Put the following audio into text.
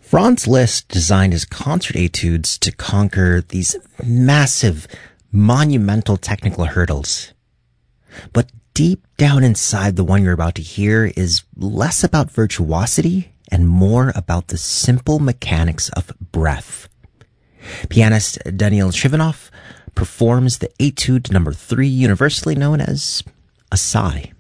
Franz Liszt designed his concert etudes to conquer these massive, monumental technical hurdles. But deep down inside the one you're about to hear is less about virtuosity and more about the simple mechanics of breath. Pianist Daniil Trifonov performs the Etude No. 3, universally known as a sigh.